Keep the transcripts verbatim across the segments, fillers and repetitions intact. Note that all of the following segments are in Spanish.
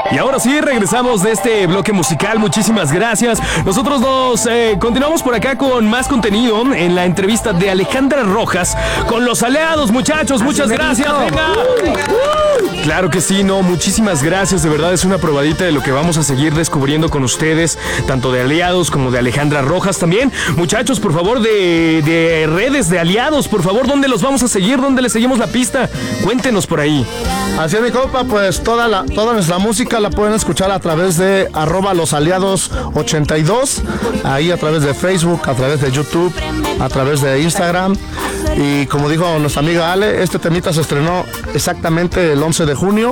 Y ahora sí, regresamos de este bloque musical. Muchísimas gracias. Nosotros nos eh, continuamos por acá con más contenido en la entrevista de Alejandra Rojas con los aliados, muchachos. Muchas gracias. Venga. Uh, claro que sí, no, muchísimas gracias. De verdad es una probadita de lo que vamos a seguir descubriendo con ustedes, tanto de aliados como de Alejandra Rojas también. Muchachos, por favor, de, de redes de aliados, por favor, ¿dónde los vamos a seguir? ¿Dónde les seguimos la pista? Cuéntenos por ahí. Así es, mi compa, pues toda, la, toda nuestra música la pueden escuchar a través de arroba los aliados ochenta y dos, ahí a través de Facebook, a través de YouTube, a través de Instagram. Y como dijo nuestra amiga Ale, este temita se estrenó exactamente el once de junio,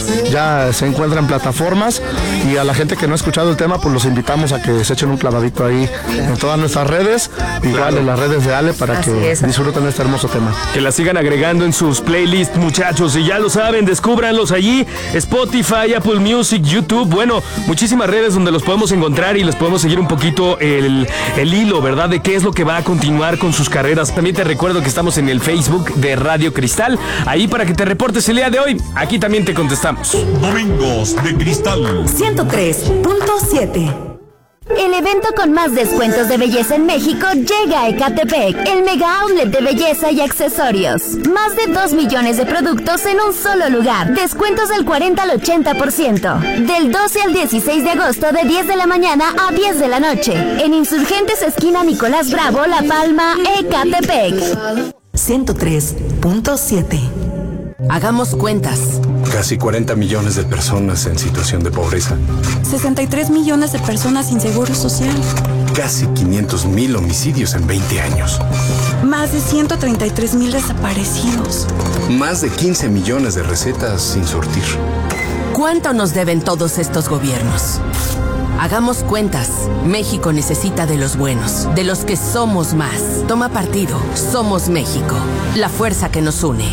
ya se encuentra en plataformas, y a la gente que no ha escuchado el tema, pues los invitamos a que se echen un clavadito ahí en todas nuestras redes, igual claro, en las redes de Ale, para Así que es. disfruten este hermoso tema. Que la sigan agregando en sus playlists, muchachos, y ya lo saben, descúbranlos allí, Spotify, Apple Music, YouTube, bueno, muchísimas redes donde los podemos encontrar y les podemos seguir un poquito el, el hilo, ¿verdad? De qué es lo que va a continuar con sus carreras. También te recuerdo que estamos en el Facebook de Radio Cristal, ahí para que te reportes el día de hoy. Aquí también te contestamos. Domingos de Cristal ciento tres punto siete. El evento con más descuentos de belleza en México llega a Ecatepec, el mega outlet de belleza y accesorios. Más de dos millones de productos en un solo lugar. Descuentos del cuarenta al ochenta por ciento. Del doce al dieciséis de agosto, de diez de la mañana a diez de la noche. En Insurgentes, esquina Nicolás Bravo, La Palma, Ecatepec. ciento tres punto siete. Hagamos cuentas. Casi cuarenta millones de personas en situación de pobreza. sesenta y tres millones de personas sin seguro social. Casi quinientos mil homicidios en veinte años. Más de ciento treinta y tres mil desaparecidos. Más de quince millones de recetas sin surtir. ¿Cuánto nos deben todos estos gobiernos? Hagamos cuentas. México necesita de los buenos, de los que somos más. Toma partido. Somos México. La fuerza que nos une.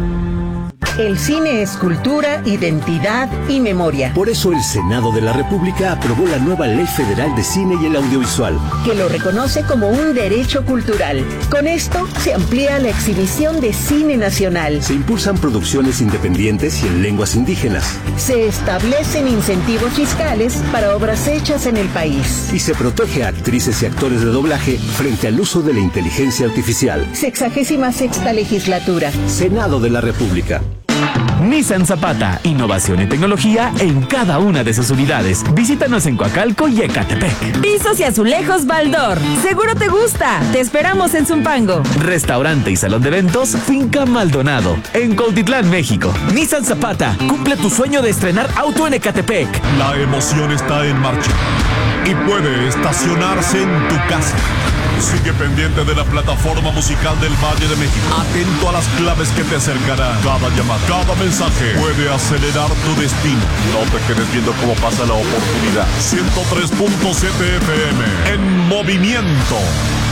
El cine es cultura, identidad y memoria. Por eso el Senado de la República aprobó la nueva Ley Federal de Cine y el Audiovisual, que lo reconoce como un derecho cultural. Con esto se amplía la exhibición de cine nacional. Se impulsan producciones independientes y en lenguas indígenas. Se establecen incentivos fiscales para obras hechas en el país. Y se protege a actrices y actores de doblaje frente al uso de la inteligencia artificial. Sexagésima sexta legislatura. Senado de la República. Nissan Zapata, innovación y tecnología en cada una de sus unidades. Visítanos en Coacalco y Ecatepec. Pisos y azulejos Baldor. Seguro te gusta. Te esperamos en Zumpango. Restaurante y salón de eventos Finca Maldonado, en Cuautitlán, México. Nissan Zapata, cumple tu sueño de estrenar auto en Ecatepec. La emoción está en marcha y puede estacionarse en tu casa. Sigue pendiente de la plataforma musical del Valle de México. Atento a las claves que te acercarán. Cada llamada, cada mensaje puede acelerar tu destino. No te quedes viendo cómo pasa la oportunidad. ciento tres punto siete F M en movimiento.